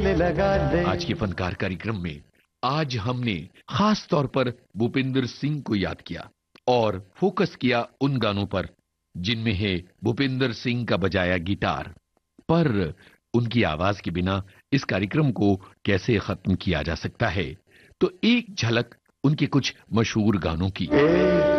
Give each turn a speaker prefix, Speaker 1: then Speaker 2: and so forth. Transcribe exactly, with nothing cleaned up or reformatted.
Speaker 1: गले लगा ले।
Speaker 2: आज के फनकार कार्यक्रम में आज हमने खास तौर पर भूपिंदर सिंह को याद किया और फोकस किया उन गानों पर जिनमें है भूपिंदर सिंह का बजाया गिटार। पर उनकी आवाज के बिना इस कार्यक्रम को कैसे खत्म किया जा सकता है, तो एक झलक उनके कुछ मशहूर गानों की।